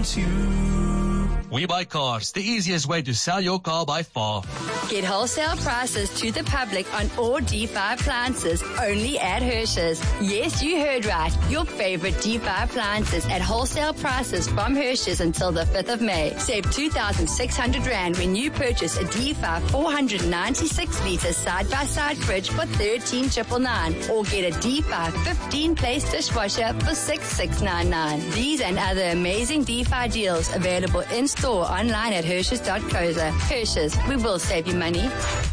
want you. We Buy Cars, the easiest way to sell your car by far. Get wholesale prices to the public on all D5 appliances only at Hirsch's. Yes, you heard right. Your favorite D5 appliances at wholesale prices from Hirsch's until the 5th of May. Save 2,600 Rand when you purchase a D5 496-litre side-by-side fridge for 13,999 or get a D5 15-place dishwasher for 6,699. These and other amazing D5 deals available in store online at Hirsch's.co.za. Hirsch's, we will save you money.